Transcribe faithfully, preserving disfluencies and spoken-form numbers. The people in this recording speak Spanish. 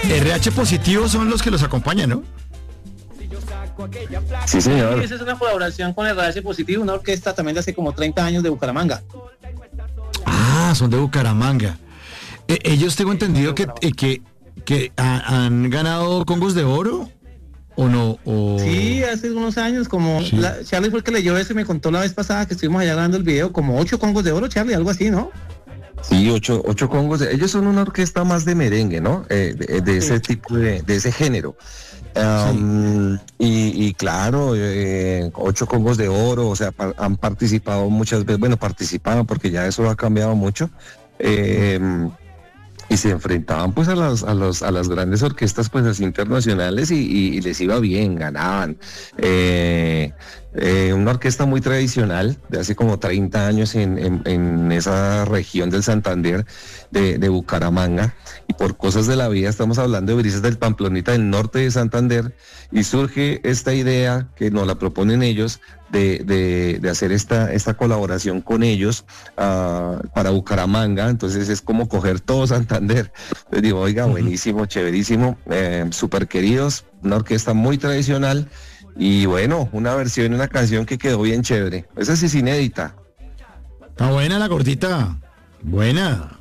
R H positivos son los que los acompañan, ¿no? Sí, señor. Sí, esa es una colaboración con R H Positivo, una orquesta también de hace como treinta años de Bucaramanga. Ah, son de Bucaramanga. Eh, ellos tengo entendido que, eh, que, que ha- han ganado Congos de Oro, ¿o no? O... Sí, hace unos años, como Sí. la, Charlie fue el que leyó eso y me contó la vez pasada que estuvimos allá grabando el video, como ocho Congos de Oro, Charlie, algo así, ¿no? Sí, ocho, ocho congos. de- Ellos son una orquesta más de merengue, ¿no? Eh, de, de ese tipo de, de ese género. Um, y, y claro, eh, ocho congos de oro, o sea, pa- han participado muchas veces, bueno, participaban porque ya eso ha cambiado mucho. eh, y se enfrentaban pues a las a los a las grandes orquestas pues así internacionales y, y- y les iba bien, ganaban. Eh, eh, una orquesta muy tradicional de hace como treinta años en, en- en esa región del Santander de, de Bucaramanga, y por cosas de la vida estamos hablando de Brisas del Pamplonita del norte de Santander, y surge esta idea que nos la proponen ellos de, de- de hacer esta, esta colaboración con ellos ah, para Bucaramanga. Entonces es como coger todo Santander. Les digo, oiga, buenísimo, chéverísimo, eh, súper queridos, una orquesta muy tradicional, y bueno, una versión, una canción que quedó bien chévere. Esa sí es inédita. Está buena la gordita. Buena.